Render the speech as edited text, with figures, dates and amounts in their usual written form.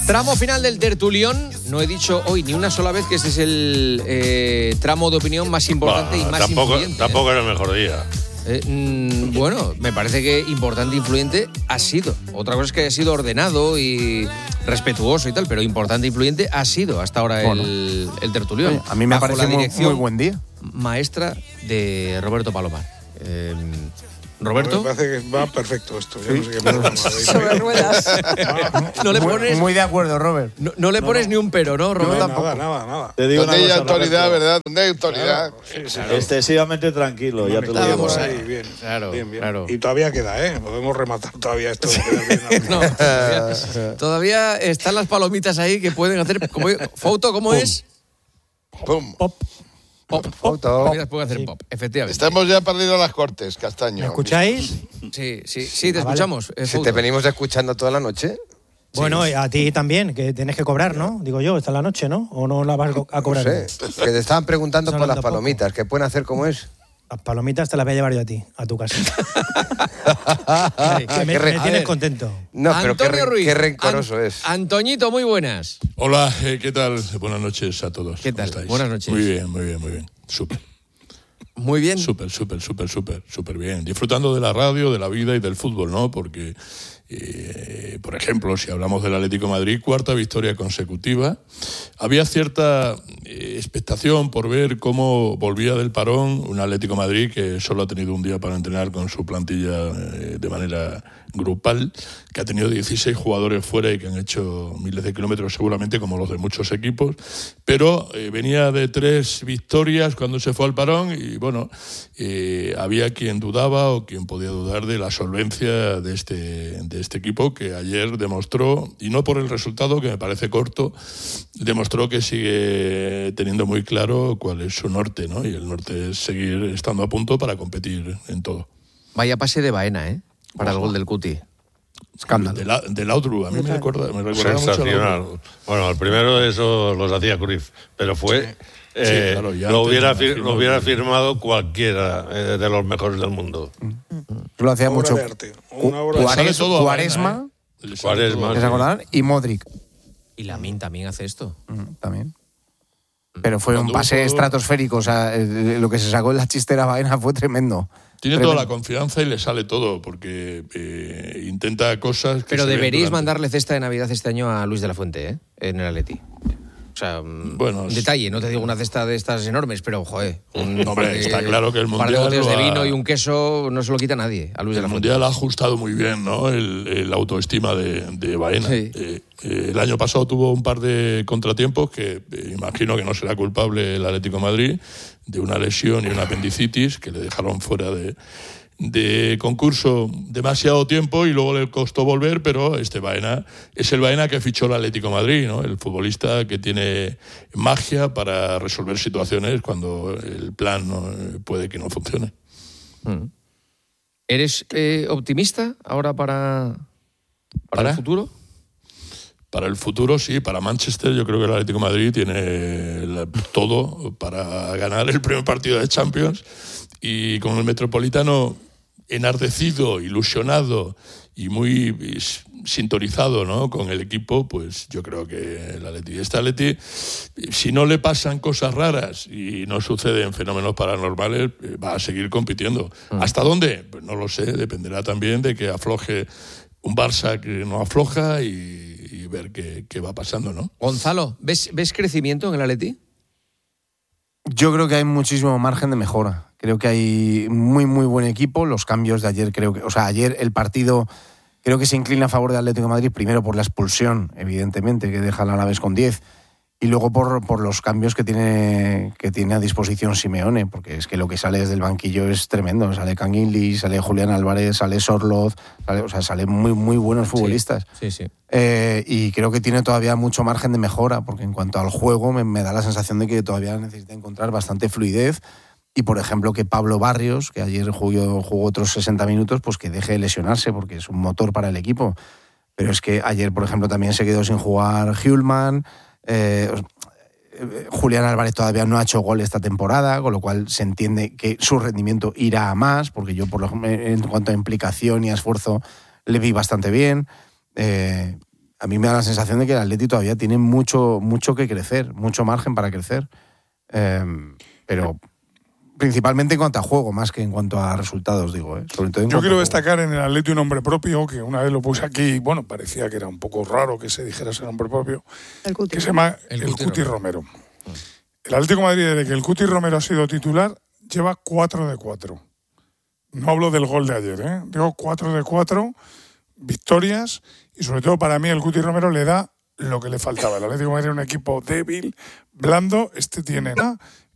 Tramo final del tertulión. No he dicho hoy ni una sola vez que este es el tramo de opinión más importante y más influyente. Tampoco era el mejor día. Bueno, me parece que importante e influyente ha sido. Otra cosa es que haya sido ordenado y respetuoso y tal, pero importante e influyente ha sido hasta ahora el tertulión. Oye, a mí me Bajo parece la dirección muy buen día. Maestra de Roberto Palomar. Roberto. Me parece que va perfecto esto. Yo no sé qué pasa. Sobre ruedas. No le pones, Muy de acuerdo, Robert. no le pones ni un pero, ¿no, Robert? Nada. Te digo ¿Dónde hay una cosa, autoridad, Roberto. verdad? ¿Dónde hay autoridad? Excesivamente tranquilo, ya te lo digo. Estábamos Ahí, bien. Claro, bien. claro. Y todavía queda, Podemos rematar todavía esto. No, todavía están las palomitas ahí que pueden hacer. Foto, ¿cómo es? ¡Pum! Pop. Foto. Palomitas pueden hacer pop, efectivamente. Estamos ya perdidos las Cortes, Castaño. ¿Me escucháis? Sí, te escuchamos. Si te venimos escuchando toda la noche. Bueno, a ti también, que tienes que cobrar, ¿no? Digo yo, esta es la noche, ¿no? ¿O no la vas a cobrar? No sé, que te estaban preguntando por las Sonando palomitas, ¿qué pueden hacer como es? Las palomitas te las voy a llevar yo a ti, a tu casa. Que me tienes contento. No, pero Antonio Ruiz, qué rencoroso es. Antoñito, muy buenas. Hola, ¿qué tal? Buenas noches a todos. ¿Qué tal? ¿Cómo estáis? Buenas noches. Muy bien. Súper. Muy bien. Súper bien. Disfrutando de la radio, de la vida y del fútbol, ¿no? Porque, por ejemplo, si hablamos del Atlético de Madrid, 4ª victoria consecutiva. Había cierta expectación por ver cómo volvía del parón un Atlético de Madrid que solo ha tenido un día para entrenar con su plantilla de manera grupal, que ha tenido 16 jugadores fuera y que han hecho miles de kilómetros seguramente como los de muchos equipos, pero venía de 3 victorias cuando se fue al parón y bueno, había quien dudaba o quien podía dudar de la solvencia de este equipo que ayer demostró, y no por el resultado que me parece corto, demostró que sigue teniendo muy claro cuál es su norte, ¿no? Y el norte es seguir estando a punto para competir en todo. Vaya pase de Baena, para el gol del Cuti. Escándalo. De Lautru, a mí me recuerda mucho a sensacional. Bueno, el primero de esos los hacía Cruyff, pero fue... claro, lo hubiera firmado cualquiera de los mejores del mundo. Lo hacía mucho. Cuaresma, ¿se acordan? Y Modric. Y Lamine también hace esto. También. Pero fue un pase estratosférico. O sea, lo que se sacó en la chistera Baena fue tremendo. Tiene toda la confianza y le sale todo, porque intenta cosas que... Pero deberíais mandarle cesta de Navidad este año a Luis de la Fuente, en el Atleti. O sea, bueno, un detalle, no te digo una cesta de estas enormes, pero, joder... Hombre, está claro que el Mundial... Un par de botellas de vino y un queso no se lo quita nadie a Luis de la Fuente. El Mundial ha ajustado muy bien, ¿no? La autoestima de Baena. Sí. El año pasado tuvo un par de contratiempos que imagino que no será culpable el Atlético de Madrid, de una lesión y una apendicitis que le dejaron fuera de concurso demasiado tiempo y luego le costó volver, pero Baena es el Baena que fichó el Atlético de Madrid, ¿no? El futbolista que tiene magia para resolver situaciones cuando el plan puede que no funcione. ¿Eres optimista ahora para el futuro? Para el futuro, sí. Para Manchester, yo creo que el Atlético de Madrid tiene todo para ganar el primer partido de Champions. Y con el Metropolitano enardecido, ilusionado y muy sintonizado, ¿no?, con el equipo, pues yo creo que el Atleti, si no le pasan cosas raras y no suceden fenómenos paranormales, va a seguir compitiendo. ¿Hasta dónde? Pues no lo sé. Dependerá también de que afloje un Barça que no afloja y ver qué va pasando, ¿no? Gonzalo, ¿ves crecimiento en el Atleti? Yo creo que hay muchísimo margen de mejora. Creo que hay muy buen equipo. Los cambios de ayer ayer el partido creo que se inclina a favor del Atlético de Madrid, primero por la expulsión, evidentemente, que deja al Alavés con 10, y luego por los cambios que tiene a disposición Simeone, porque es que lo que sale desde el banquillo es tremendo. Sale Canguilí, sale Julián Álvarez, sale Sorloz, salen muy buenos futbolistas. Sí. Y creo que tiene todavía mucho margen de mejora, porque en cuanto al juego me da la sensación de que todavía necesita encontrar bastante fluidez. Y, por ejemplo, que Pablo Barrios, que ayer jugó otros 60 minutos, pues que deje de lesionarse, porque es un motor para el equipo. Pero es que ayer, por ejemplo, también se quedó sin jugar Hjulman. Julián Álvarez todavía no ha hecho gol esta temporada, con lo cual se entiende que su rendimiento irá a más, porque yo, en cuanto a implicación y a esfuerzo, le vi bastante bien. a mí me da la sensación de que el Atleti todavía tiene mucho que crecer, mucho margen para crecer. Pero principalmente en cuanto a juego, más que en cuanto a resultados, digo. Sobre todo yo quiero destacar en el Atleti un nombre propio, que una vez lo puse aquí, y bueno, parecía que era un poco raro que se dijera ese nombre propio, que se llama el Cuti Romero. El Atlético de Madrid, desde que el Cuti Romero ha sido titular, lleva 4 de 4. No hablo del gol de ayer, digo 4 de 4 victorias, y sobre todo para mí el Cuti Romero le da lo que le faltaba. El Atlético de Madrid es un equipo débil, blando, tiene